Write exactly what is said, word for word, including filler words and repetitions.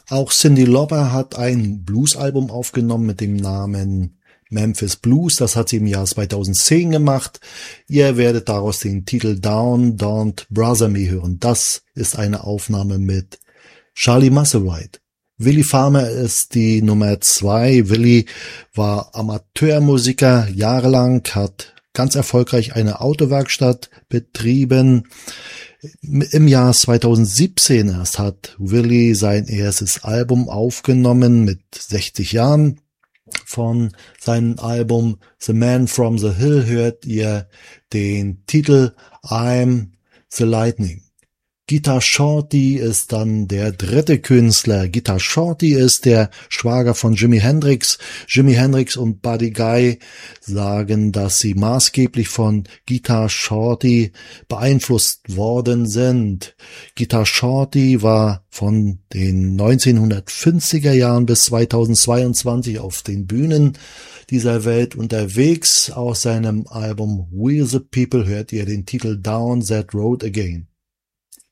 Auch Cyndi Lauper hat ein Blues-Album aufgenommen mit dem Namen Memphis Blues. Das hat sie im Jahr zweitausendzehn gemacht. Ihr werdet daraus den Titel Down, Don't Bother Me hören. Das ist eine Aufnahme mit Charlie Musselwhite. Willie Farmer ist die Nummer zwei. Willie war Amateurmusiker jahrelang, hat ganz erfolgreich eine Autowerkstatt betrieben. Im Jahr zweitausendsiebzehn erst hat Willie sein erstes Album aufgenommen mit sechzig Jahren. Von seinem Album The Man from the Hill hört ihr den Titel I'm the Lightning. Guitar Shorty ist dann der dritte Künstler. Guitar Shorty ist der Schwager von Jimi Hendrix. Jimi Hendrix und Buddy Guy sagen, dass sie maßgeblich von Guitar Shorty beeinflusst worden sind. Guitar Shorty war von den neunzehnhundertfünfziger Jahren bis zweitausendzweiundzwanzig auf den Bühnen dieser Welt unterwegs. Aus seinem Album We the People hört ihr den Titel Down That Road Again.